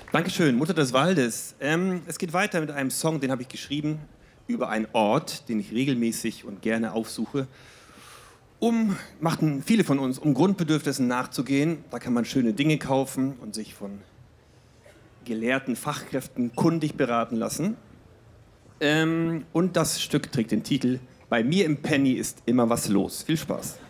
Dankeschön, Mutter des Waldes. Es geht weiter mit einem Song, den habe ich geschrieben über einen Ort, den ich regelmäßig und gerne aufsuche. Machten viele von uns, um Grundbedürfnissen nachzugehen. Da kann man schöne Dinge kaufen und sich von gelehrten Fachkräften kundig beraten lassen. Und das Stück trägt den Titel „Bei mir im Penny ist immer was los". Viel Spaß.